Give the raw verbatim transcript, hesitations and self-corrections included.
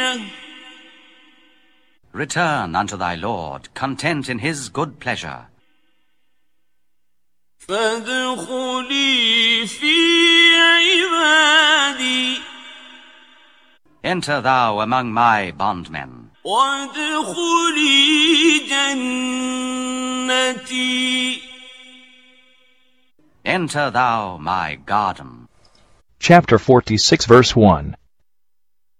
Return unto thy Lord, content in his good pleasure. فادخلي في عبادي. Enter thou among my bondmen. وادخلي جنتي. Enter thou my garden. Chapter forty-six, verse one.